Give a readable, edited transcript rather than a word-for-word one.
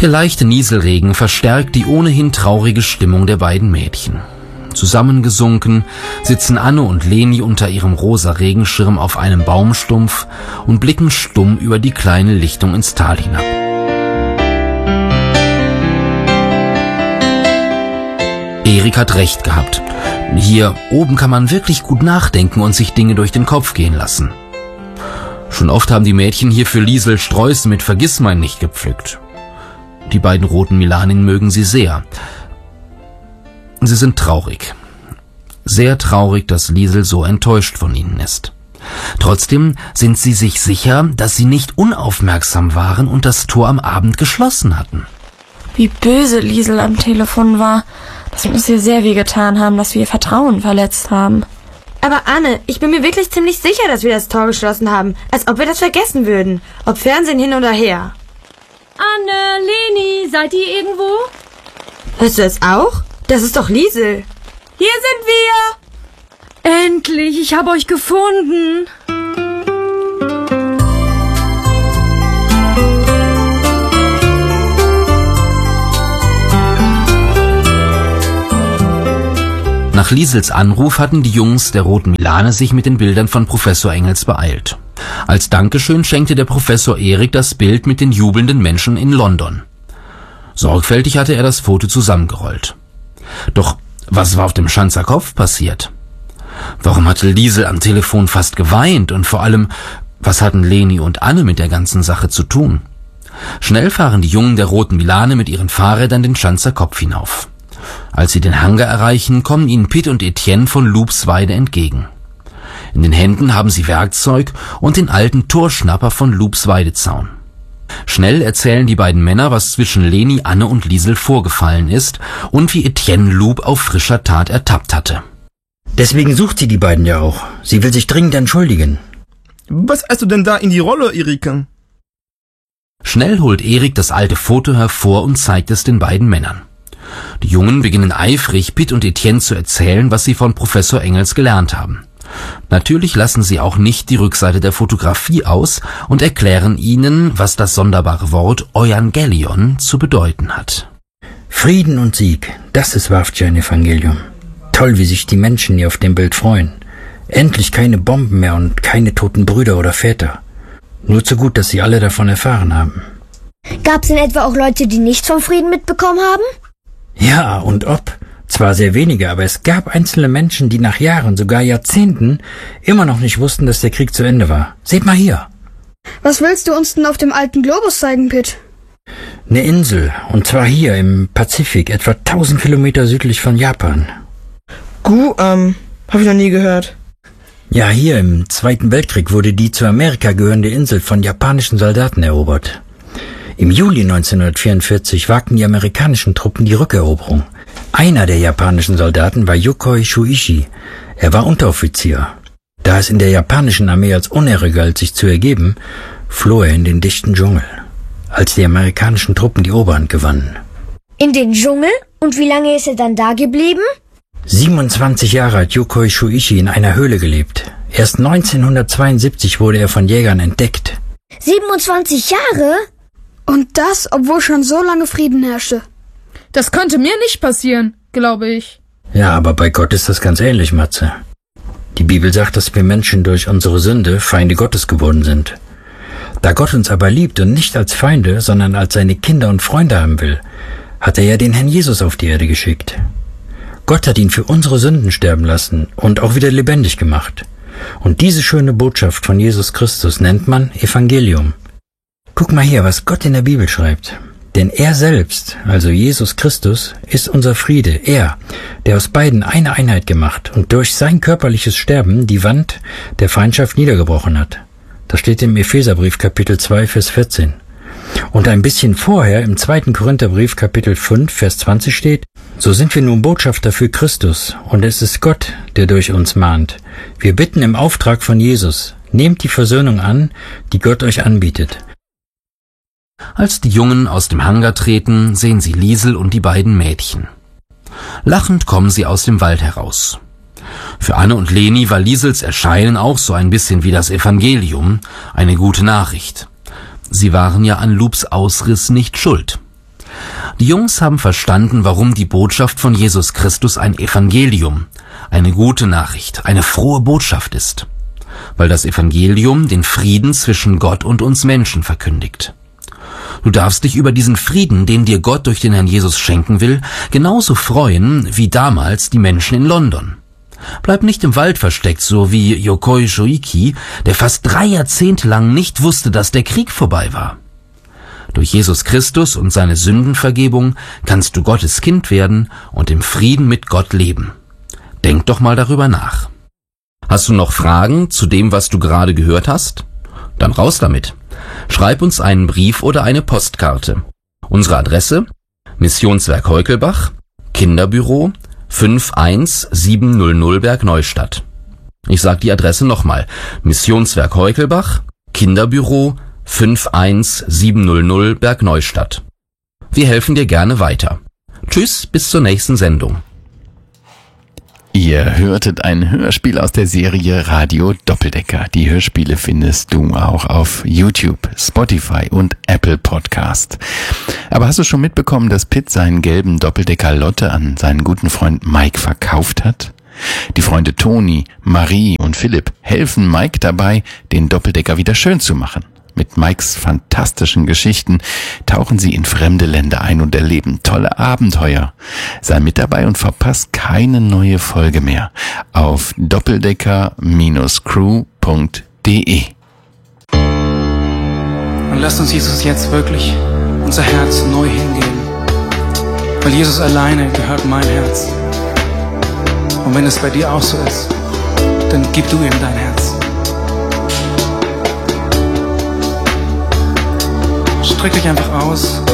Der leichte Nieselregen verstärkt die ohnehin traurige Stimmung der beiden Mädchen. Zusammengesunken sitzen Anne und Leni unter ihrem rosa Regenschirm auf einem Baumstumpf und blicken stumm über die kleine Lichtung ins Tal hinab. Erik hat recht gehabt. Hier oben kann man wirklich gut nachdenken und sich Dinge durch den Kopf gehen lassen. Schon oft haben die Mädchen hier für Liesel Sträuße mit Vergissmeinnicht nicht gepflückt. Die beiden roten Milaninnen mögen sie sehr. Sie sind traurig. Sehr traurig, dass Liesel so enttäuscht von ihnen ist. Trotzdem sind sie sich sicher, dass sie nicht unaufmerksam waren und das Tor am Abend geschlossen hatten. Wie böse Liesel am Telefon war. Das muss ihr sehr weh getan haben, dass wir ihr Vertrauen verletzt haben. Aber Anne, ich bin mir wirklich ziemlich sicher, dass wir das Tor geschlossen haben. Als ob wir das vergessen würden. Ob Fernsehen hin oder her. Anne, Leni, seid ihr irgendwo? Hörst du das auch? Das ist doch Liesel. Hier sind wir! Endlich, ich habe euch gefunden. Nach Liesels Anruf hatten die Jungs der Roten Milane sich mit den Bildern von Professor Engels beeilt. Als Dankeschön schenkte der Professor Erik das Bild mit den jubelnden Menschen in London. Sorgfältig hatte er das Foto zusammengerollt. Doch was war auf dem Schanzer Kopf passiert? Warum hatte Liesel am Telefon fast geweint und vor allem, was hatten Leni und Anne mit der ganzen Sache zu tun? Schnell fahren die Jungen der Roten Milane mit ihren Fahrrädern den Schanzer Kopf hinauf. Als sie den Hangar erreichen, kommen ihnen Pitt und Etienne von Lubsweide entgegen. In den Händen haben sie Werkzeug und den alten Torschnapper von Lubsweidezaun. Schnell erzählen die beiden Männer, was zwischen Leni, Anne und Liesel vorgefallen ist und wie Etienne Lub auf frischer Tat ertappt hatte. Deswegen sucht sie die beiden ja auch. Sie will sich dringend entschuldigen. Was hast du denn da in die Rolle, Erike? Schnell holt Erik das alte Foto hervor und zeigt es den beiden Männern. Die Jungen beginnen eifrig, Pitt und Etienne zu erzählen, was sie von Professor Engels gelernt haben. Natürlich lassen sie auch nicht die Rückseite der Fotografie aus und erklären ihnen, was das sonderbare Wort Euangelion zu bedeuten hat. Frieden und Sieg, das ist wahrhaftig ein Evangelium. Toll, wie sich die Menschen hier auf dem Bild freuen. Endlich keine Bomben mehr und keine toten Brüder oder Väter. Nur zu gut, dass sie alle davon erfahren haben. Gab's denn etwa auch Leute, die nichts vom Frieden mitbekommen haben? Ja, und ob. Zwar sehr wenige, aber es gab einzelne Menschen, die nach Jahren, sogar Jahrzehnten, immer noch nicht wussten, dass der Krieg zu Ende war. Seht mal hier. Was willst du uns denn auf dem alten Globus zeigen, Pitt? Eine Insel, und zwar hier im Pazifik, etwa 1000 Kilometer südlich von Japan. Hab ich noch nie gehört. Ja, hier im Zweiten Weltkrieg wurde die zu Amerika gehörende Insel von japanischen Soldaten erobert. Im Juli 1944 wagten die amerikanischen Truppen die Rückeroberung. Einer der japanischen Soldaten war Yokoi Shuichi. Er war Unteroffizier. Da es in der japanischen Armee als Unehre galt, sich zu ergeben, floh er in den dichten Dschungel, als die amerikanischen Truppen die Oberhand gewannen. In den Dschungel? Und wie lange ist er dann da geblieben? 27 Jahre hat Yokoi Shuichi in einer Höhle gelebt. Erst 1972 wurde er von Jägern entdeckt. 27 Jahre? Und das, obwohl schon so lange Frieden herrschte. Das könnte mir nicht passieren, glaube ich. Ja, aber bei Gott ist das ganz ähnlich, Matze. Die Bibel sagt, dass wir Menschen durch unsere Sünde Feinde Gottes geworden sind. Da Gott uns aber liebt und nicht als Feinde, sondern als seine Kinder und Freunde haben will, hat er ja den Herrn Jesus auf die Erde geschickt. Gott hat ihn für unsere Sünden sterben lassen und auch wieder lebendig gemacht. Und diese schöne Botschaft von Jesus Christus nennt man Evangelium. Guck mal hier, was Gott in der Bibel schreibt. Denn er selbst, also Jesus Christus, ist unser Friede, er, der aus beiden eine Einheit gemacht und durch sein körperliches Sterben die Wand der Feindschaft niedergebrochen hat. Das steht im Epheserbrief Kapitel 2, Vers 14. Und ein bisschen vorher im 2. Korintherbrief Kapitel 5, Vers 20 steht: So sind wir nun Botschafter für Christus, und es ist Gott, der durch uns mahnt. Wir bitten im Auftrag von Jesus, nehmt die Versöhnung an, die Gott euch anbietet. Als die Jungen aus dem Hangar treten, sehen sie Liesel und die beiden Mädchen. Lachend kommen sie aus dem Wald heraus. Für Anne und Leni war Liesels Erscheinen auch so ein bisschen wie das Evangelium, eine gute Nachricht. Sie waren ja an Lubs Ausriss nicht schuld. Die Jungs haben verstanden, warum die Botschaft von Jesus Christus ein Evangelium, eine gute Nachricht, eine frohe Botschaft ist. Weil das Evangelium den Frieden zwischen Gott und uns Menschen verkündigt. Du darfst dich über diesen Frieden, den dir Gott durch den Herrn Jesus schenken will, genauso freuen wie damals die Menschen in London. Bleib nicht im Wald versteckt, so wie Yokoi Shoiki, der fast 3 Jahrzehnte lang nicht wusste, dass der Krieg vorbei war. Durch Jesus Christus und seine Sündenvergebung kannst du Gottes Kind werden und im Frieden mit Gott leben. Denk doch mal darüber nach. Hast du noch Fragen zu dem, was du gerade gehört hast? Dann raus damit. Schreib uns einen Brief oder eine Postkarte. Unsere Adresse: Missionswerk Heukelbach, Kinderbüro 51700 Bergneustadt. Ich sag die Adresse nochmal. Missionswerk Heukelbach, Kinderbüro 51700 Bergneustadt. Wir helfen dir gerne weiter. Tschüss, bis zur nächsten Sendung. Ihr hörtet ein Hörspiel aus der Serie Radio Doppeldecker. Die Hörspiele findest du auch auf YouTube, Spotify und Apple Podcast. Aber hast du schon mitbekommen, dass Pitt seinen gelben Doppeldecker Lotte an seinen guten Freund Mike verkauft hat? Die Freunde Toni, Marie und Philipp helfen Mike dabei, den Doppeldecker wieder schön zu machen. Mit Mikes fantastischen Geschichten tauchen sie in fremde Länder ein und erleben tolle Abenteuer. Sei mit dabei und verpasst keine neue Folge mehr auf doppeldecker-crew.de. Und lasst uns Jesus jetzt wirklich unser Herz neu hingeben. Weil Jesus alleine gehört mein Herz. Und wenn es bei dir auch so ist, dann gib du ihm dein Herz. Streckt euch einfach aus.